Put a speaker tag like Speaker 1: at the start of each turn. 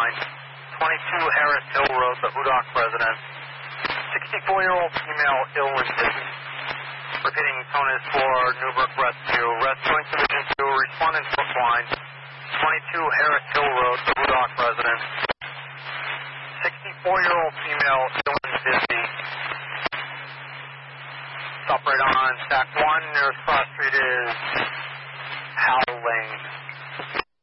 Speaker 1: line. 22 Harris Hill Road, the Hudock residence. 64-year-old female ill and dizzy. Repeating, tone is for Newbrook Rescue. Rescuing Division 2, responding to line. 22 Harris Hill Road, the Hudock residence. 64-year-old female ill and dizzy. Stop right on stack 1. Nearest cross street is